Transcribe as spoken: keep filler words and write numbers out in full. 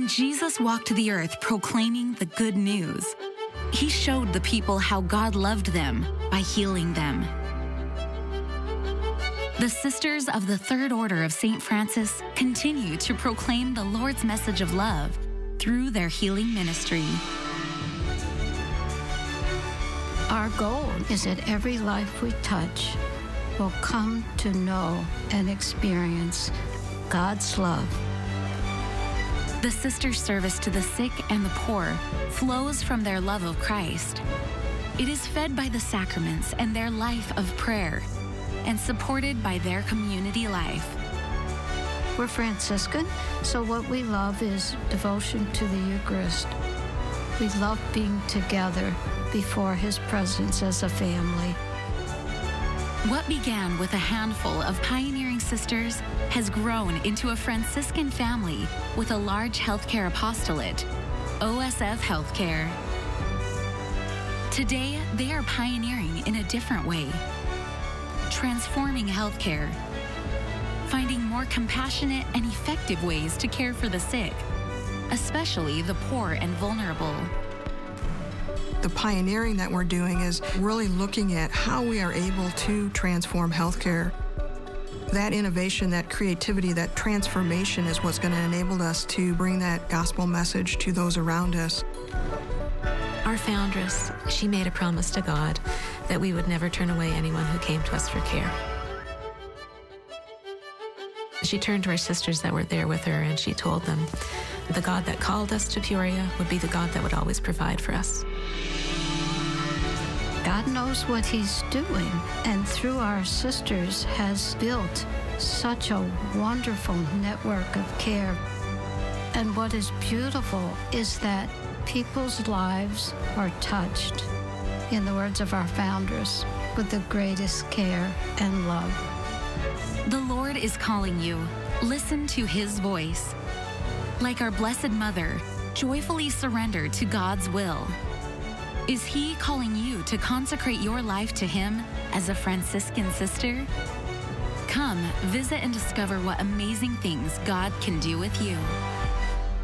When Jesus walked the earth proclaiming the good news, he showed the people how God loved them by healing them. The Sisters of the Third Order of Saint Francis continue to proclaim the Lord's message of love through their healing ministry. Our goal is that every life we touch will come to know and experience God's love. The Sisters' service to the sick and the poor flows from their love of Christ. It is fed by the sacraments and their life of prayer, and supported by their community life. We're Franciscan, so what we love is devotion to the Eucharist. We love being together before His presence as a family. What began with a handful of pioneering sisters has grown into a Franciscan family with a large healthcare apostolate, O S F Healthcare. Today, they are pioneering in a different way, transforming healthcare, finding more compassionate and effective ways to care for the sick, especially the poor and vulnerable. The pioneering that we're doing is really looking at how we are able to transform healthcare. That innovation, that creativity, that transformation is what's going to enable us to bring that gospel message to those around us. Our foundress, she made a promise to God that we would never turn away anyone who came to us for care. She turned to our sisters that were there with her and she told them the God that called us to Peoria would be the God that would always provide for us. God knows what He's doing, and through our sisters has built such a wonderful network of care. And what is beautiful is that people's lives are touched, in the words of our founders, with the greatest care and love. The Lord is calling you. Listen to His voice. Like our Blessed Mother, joyfully surrender to God's will. Is He calling you to consecrate your life to Him as a Franciscan sister? Come, visit and discover what amazing things God can do with you.